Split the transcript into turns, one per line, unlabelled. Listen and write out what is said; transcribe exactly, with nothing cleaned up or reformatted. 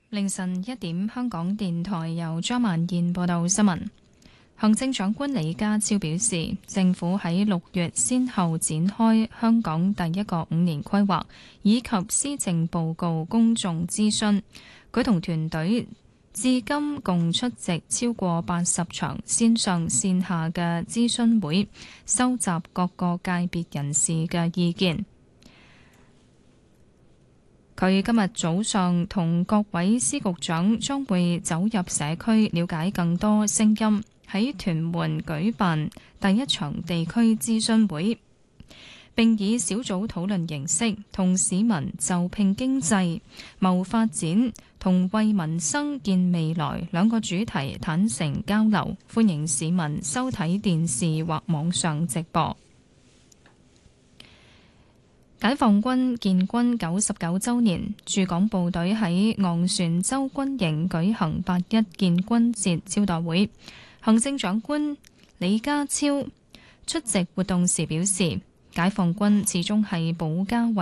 凌晨一點，香港電台由張萬燕報道新聞。行政長官李家超表示，政府喺六月先後展開香港第一個五年規劃以及施政報告公眾諮詢。佢同團隊至今共出席超過八十場線上線下嘅諮詢會，收集各個界別人士嘅意見。佢今日早上同各位司局長將會走入社區，了解更多聲音，喺屯門舉辦第一場地區諮詢會，並以小組討論形式同市民就拼經濟、謀發展同為民生建未來兩個主題坦誠交流，歡迎市民收睇電視或網上直播。解放軍建軍九十九週年，駐港部隊喺昂船洲軍營舉行八一建軍節招待會。行政長官李家超出席活動時表示，解放軍始終係保家衛